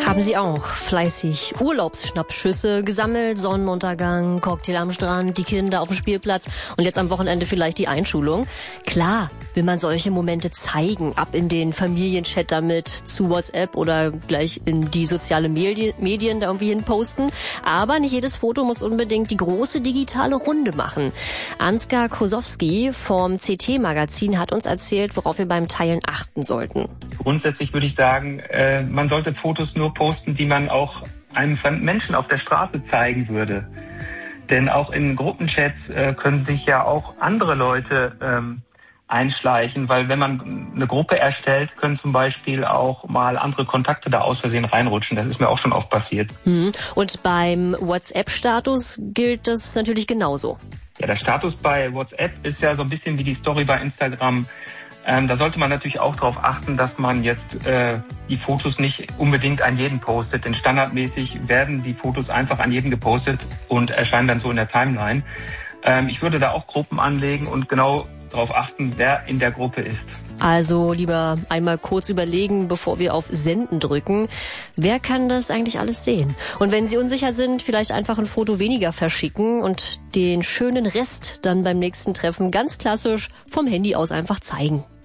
Haben Sie auch fleißig Urlaubsschnappschüsse gesammelt, Sonnenuntergang, Cocktail am Strand, die Kinder auf dem Spielplatz und jetzt am Wochenende vielleicht die Einschulung? Klar will man solche Momente zeigen, ab in den Familienchat damit, zu WhatsApp oder gleich in die sozialen Medien da irgendwie hin posten. Aber nicht jedes Foto muss unbedingt die große digitale Runde machen. Ansgar Kosowski vom CT-Magazin hat uns erzählt, worauf wir beim Teilen achten sollten. Grundsätzlich würde ich sagen, man sollte Fotos nur posten, die man auch einem fremden Menschen auf der Straße zeigen würde. Denn auch in Gruppenchats können sich ja auch andere Leute einschleichen, weil wenn man eine Gruppe erstellt, können zum Beispiel auch mal andere Kontakte da aus Versehen reinrutschen. Das ist mir auch schon oft passiert. Und beim WhatsApp-Status gilt das natürlich genauso. Ja, der Status bei WhatsApp ist ja so ein bisschen wie die Story bei Instagram. Da sollte man natürlich auch darauf achten, dass man jetzt die Fotos nicht unbedingt an jeden postet. Denn standardmäßig werden die Fotos einfach an jeden gepostet und erscheinen dann so in der Timeline. Ich würde da auch Gruppen anlegen und genau darauf achten, wer in der Gruppe ist. Also lieber einmal kurz überlegen, bevor wir auf Senden drücken. Wer kann das eigentlich alles sehen? Und wenn Sie unsicher sind, vielleicht einfach ein Foto weniger verschicken und den schönen Rest dann beim nächsten Treffen ganz klassisch vom Handy aus einfach zeigen.